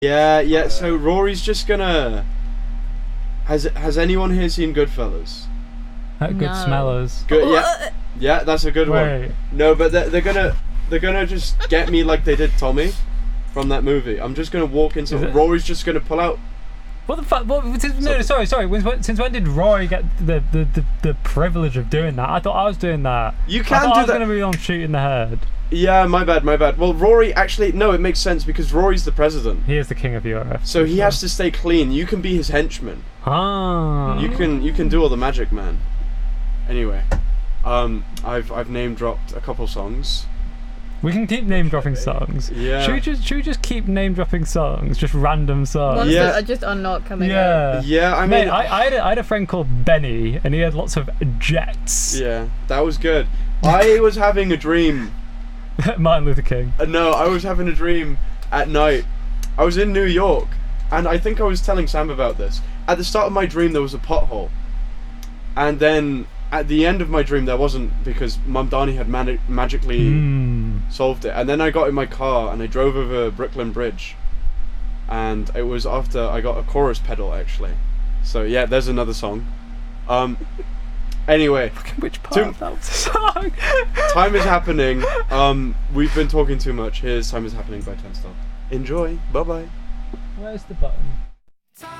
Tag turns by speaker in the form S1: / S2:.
S1: Yeah. So Rory's just gonna. Has anyone here seen Goodfellas?
S2: Good smellers.
S1: Good. Yeah. That's a good one. No, but they're gonna just get me like they did Tommy from that movie. I'm just gonna walk into. Rory's just gonna pull out.
S2: What the fuck? No, sorry. Since when did Rory get the privilege of doing that? I thought I was doing that.
S1: You can do that.
S2: I was going to be on shooting the head.
S1: Yeah, my bad. Well, Rory, actually, no, it makes sense because Rory's the president.
S2: He is the king of Europe.
S1: So he has to stay clean. You can be his henchman. You can do all the magic, man. Anyway, I've name dropped a couple songs.
S2: We can keep name dropping songs.
S1: Yeah.
S2: Should we just keep name dropping songs, just random songs?
S3: Ones that just are not coming out.
S1: Yeah, I mean,
S2: I had a friend called Benny, and he had lots of jets.
S1: Yeah, that was good. I was having a dream.
S2: Martin Luther King.
S1: No, I was having a dream at night. I was in New York, and I think I was telling Sam about this. At the start of my dream, there was a pothole, and then at the end of my dream, there wasn't because Mum Dani had magically solved it. And then I got in my car and I drove over Brooklyn Bridge, and it was after I got a chorus pedal actually. So yeah, there's another song. Anyway,
S2: which part of that was the song?
S1: Time is Happening. We've been talking too much. Here's Time is Happening by Turnstile. Enjoy. Bye bye.
S2: Where's the button?